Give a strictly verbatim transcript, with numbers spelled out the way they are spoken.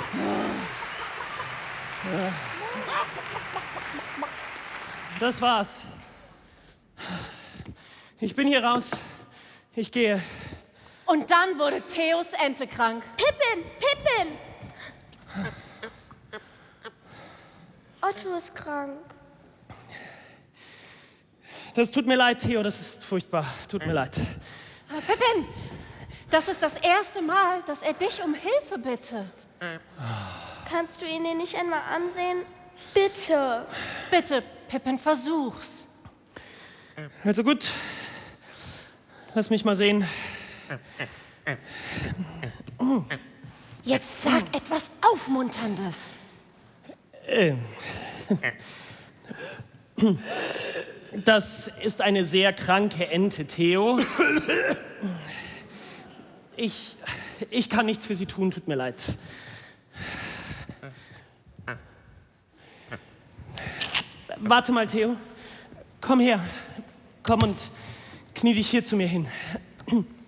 Das war's. Ich bin hier raus. Ich gehe. Und dann wurde Theos Ente krank. Pippin, Pippin! Otto ist krank. Das tut mir leid, Theo, das ist furchtbar. Tut mir leid. Pippin, das ist das erste Mal, dass er dich um Hilfe bittet. Kannst du ihn dir nicht einmal ansehen? Bitte. Bitte, Pippin, versuch's. Also gut. Lass mich mal sehen. Jetzt sag etwas Aufmunterndes. Äh. Das ist eine sehr kranke Ente, Theo. Ich, ich kann nichts für sie tun, tut mir leid. Warte mal, Theo. Komm her. Komm und knie dich hier zu mir hin.